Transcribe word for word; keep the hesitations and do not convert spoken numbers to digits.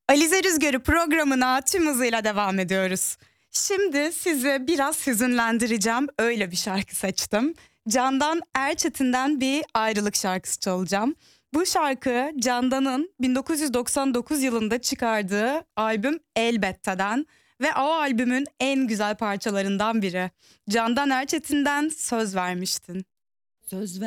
Alize Rüzgarı programına tüm hızıyla devam ediyoruz. Şimdi sizi biraz hüzünlendireceğim. Öyle bir şarkı seçtim. Candan Erçetin'den bir ayrılık şarkısı çalacağım. Bu şarkı Candan'ın bin dokuz yüz doksan dokuz yılında çıkardığı albüm Elbette'den ve o albümün en güzel parçalarından biri. Candan Erçetin'den Söz Vermiştin. Söz